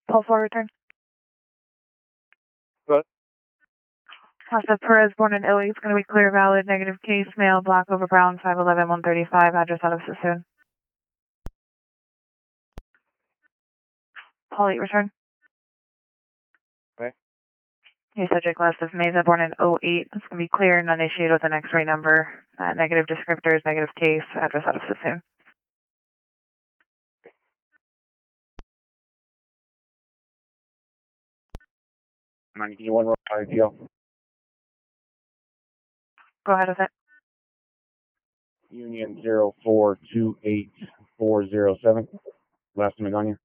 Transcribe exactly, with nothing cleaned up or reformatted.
Pulse four return. What? Casa Perez, born in Italy, it's going to be clear, valid, negative case, male, black over brown, five eleven, one thirty-five, address out of Sassoon. Paul eight return. Okay. New subject class of Mesa, born in oh eight, it's going to be clear, none issued with an X-ray number, uh, negative descriptors, negative case, address out of Sassoon. ninety-one I P L. Go ahead with it. Union zero four two eight four zero seven. Last name Magana.